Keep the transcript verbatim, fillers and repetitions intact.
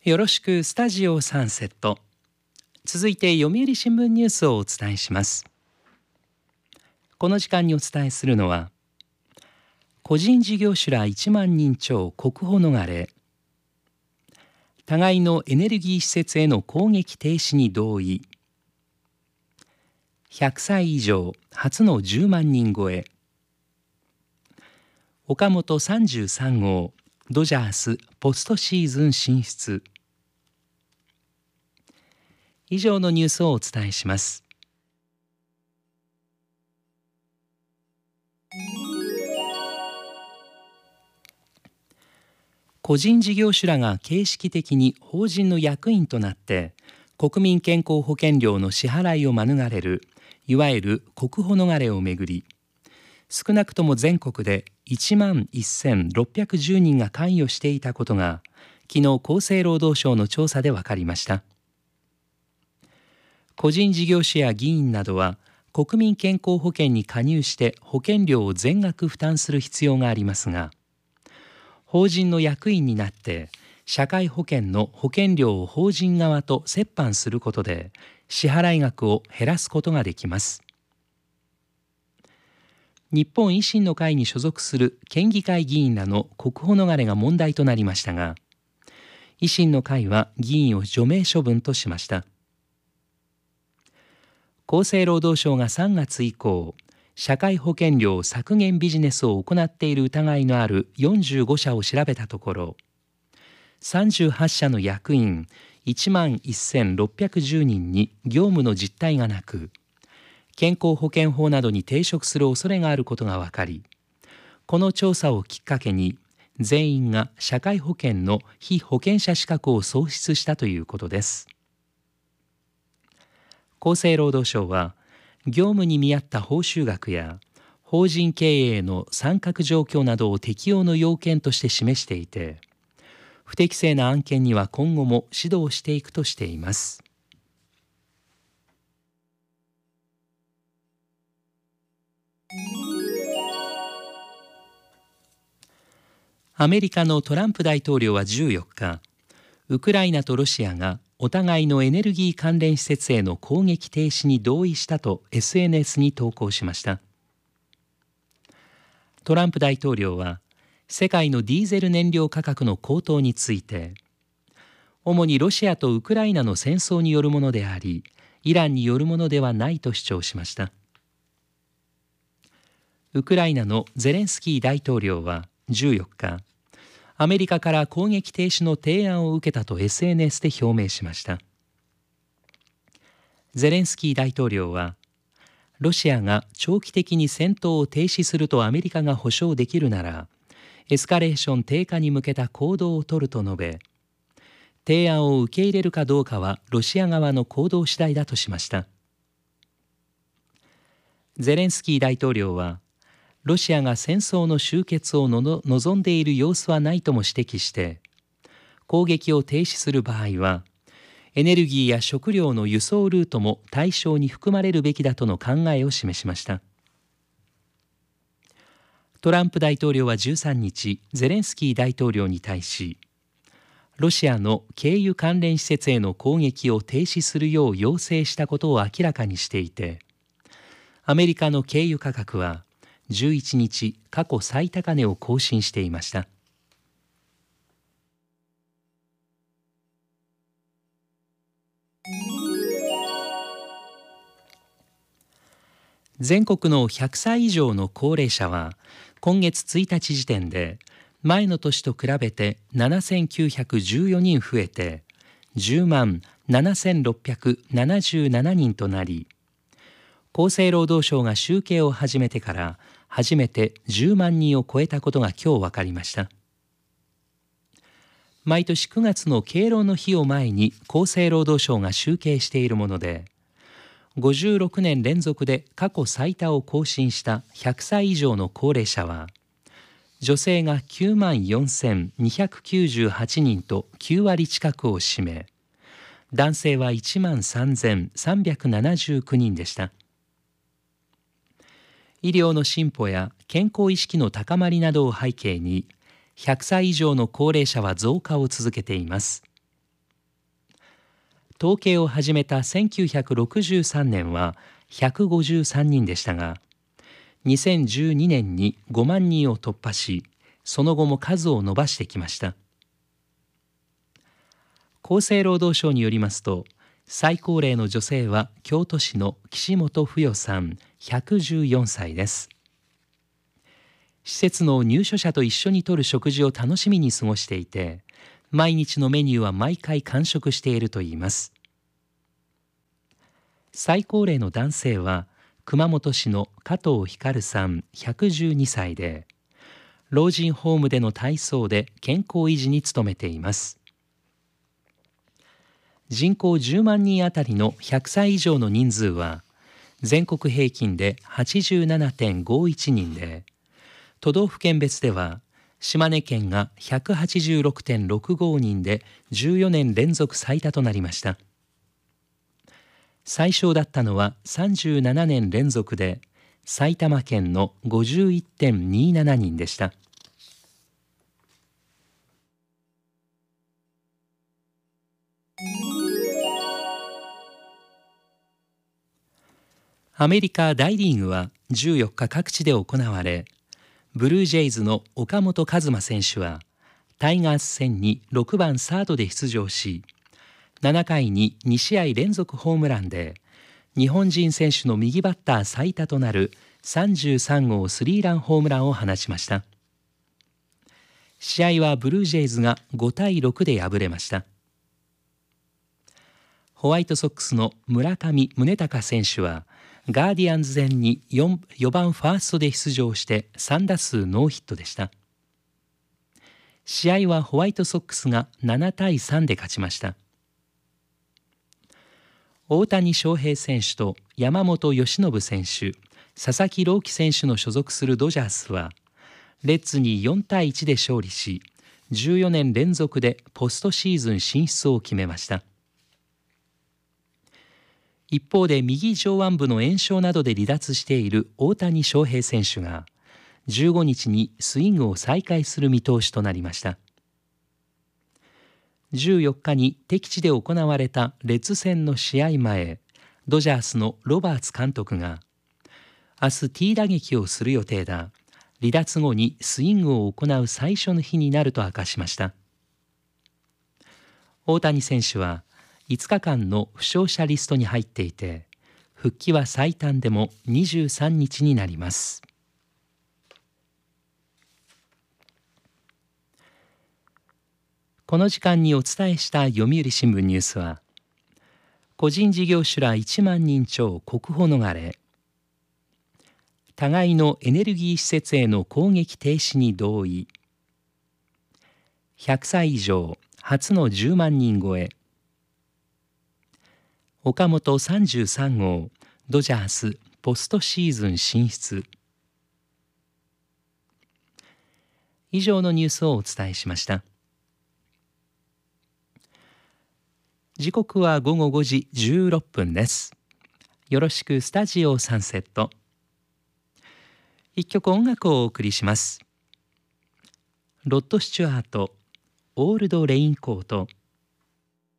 よろしくスタジオサンセット。続いて読売新聞ニュースをお伝えします。この時間にお伝えするのは、個人事業主らいちまんにん超国保逃れ、互いのエネルギー施設への攻撃停止に同意、ひゃくさい以上初のじゅうまんにん超え、岡本さんじゅうさん号ドジャースポストシーズン進出。以上のニュースをお伝えします。個人事業主らが形式的に法人の役員となって国民健康保険料の支払いを免れる、いわゆる国保逃れをめぐり、少なくとも全国でいちまんせんろっぴゃくじゅうにんが関与していたことが昨日厚生労働省の調査で分かりました。個人事業主や議員などは国民健康保険に加入して保険料を全額負担する必要がありますが、法人の役員になって社会保険の保険料を法人側と折半することで支払い額を減らすことができます。日本維新の会に所属する県議会議員らの国保逃れが問題となりましたが、維新の会は議員を除名処分としました。厚生労働省がさんがつ以降、社会保険料削減ビジネスを行っている疑いのあるよんじゅうごしゃを調べたところ、さんじゅうはっしゃの役員いちまんせんろっぴゃくじゅうにんに業務の実態がなく、健康保険法などに抵触する恐れがあることが分かり、この調査をきっかけに全員が社会保険の被保険者資格を喪失したということです。厚生労働省は業務に見合った報酬額や法人経営の参画状況などを適用の要件として示していて、不適正な案件には今後も指導していくとしています。アメリカのトランプ大統領はじゅうよっか、ウクライナとロシアがお互いのエネルギー関連施設への攻撃停止に同意したと エスエヌエス に投稿しました。トランプ大統領は世界のディーゼル燃料価格の高騰について、主にロシアとウクライナの戦争によるものであり、イランによるものではないと主張しました。ウクライナのゼレンスキー大統領はじゅうよっか、アメリカから攻撃停止の提案を受けたと エスエヌエス で表明しました。ゼレンスキー大統領は、ロシアが長期的に戦闘を停止するとアメリカが保証できるなら、エスカレーション低下に向けた行動を取ると述べ、提案を受け入れるかどうかはロシア側の行動次第だとしました。ゼレンスキー大統領は、ロシアが戦争の終結をのの望んでいる様子はないとも指摘して、攻撃を停止する場合は、エネルギーや食料の輸送ルートも対象に含まれるべきだとの考えを示しました。トランプ大統領はじゅうさんにち、ゼレンスキー大統領に対し、ロシアの軽油関連施設への攻撃を停止するよう要請したことを明らかにしていて、アメリカの軽油価格はじゅういちにち過去最高値を更新していました。全国のひゃくさい以上の高齢者は今月ついたち時点で前の年と比べてななせんきゅうひゃくじゅうよにん増えてじゅうまんななせんろっぴゃくななじゅうななにんとなり、厚生労働省が集計を始めてから初めてじゅうまんにんを超えたことが今日分かりました。毎年くがつの敬老の日を前に厚生労働省が集計しているもので、ごじゅうろくねん連続で過去最多を更新したひゃくさい以上の高齢者は、女性がきゅうまんよんせんにひゃくきゅうじゅうはちにんときゅうわり近くを占め、男性はいちまんさんぜんさんびゃくななじゅうきゅうにんでした。医療の進歩や健康意識の高まりなどを背景に、ひゃくさい以上の高齢者は増加を続けています。 統計を始めたせんきゅうひゃくろくじゅうさんねんはひゃくごじゅうさんにんでしたが、にせんじゅうにねんにごまんにんを突破し、その後も数を伸ばしてきました。厚生労働省によりますと、最高齢の女性は京都市の岸本芙代さんひゃくじゅうよんさいです。施設の入所者と一緒にとる食事を楽しみに過ごしていて、毎日のメニューは毎回完食しているといいます。最高齢の男性は熊本市の加藤光さんひゃくじゅうにさいで、老人ホームでの体操で健康維持に努めています。人口じゅうまんにんあたりのひゃくさい以上の人数は全国平均で はちじゅうななてんごいちにんで、都道府県別では島根県が ひゃくはちじゅうろくてんろくごにんでじゅうよねん連続最多となりました。最少だったのはさんじゅうななねん連続で埼玉県の ごじゅういってんにななにんでした。アメリカ大リーグはじゅうよっか各地で行われ、ブルージェイズの岡本和真選手はタイガース戦にろくばんサードで出場し、ななかいににしあい連続ホームランで日本人選手の右バッター最多となるさんじゅうさんごうスリーランホームランを放ちました。試合はブルージェイズがごたいろくで敗れました。ホワイトソックスの村上宗隆選手はガーディアンズ戦に 4, よばんファーストで出場してさんだすうノーヒットでした。試合はホワイトソックスがななたいさんで勝ちました。大谷翔平選手と山本由伸選手、佐々木朗希選手の所属するドジャースはレッズによんたいいちで勝利し、じゅうよねん連続でポストシーズン進出を決めました。一方で右上腕部の炎症などで離脱している大谷翔平選手がじゅうごにちにスイングを再開する見通しとなりました。じゅうよっかに敵地で行われたレッズ戦の試合前、ドジャースのロバーツ監督が明日 T 打撃をする予定だ、離脱後にスイングを行う最初の日になると明かしました。大谷選手はいつかかんの負傷者リストに入っていて、復帰は最短でもにじゅうさんにちになります。この時間にお伝えした読売新聞ニュースは、個人事業主らいちまんにん超国保逃れ、互いのエネルギー施設への攻撃停止に同意、ひゃくさい以上初のじゅうまんにん超え、岡本さんじゅうさんごうドジャースポストシーズン進出。以上のニュースをお伝えしました。時刻はごごごじじゅうろっぷんです。よろしくスタジオサンセット。一曲音楽をお送りします。ロッド・スチュアート、オールド・レインコート。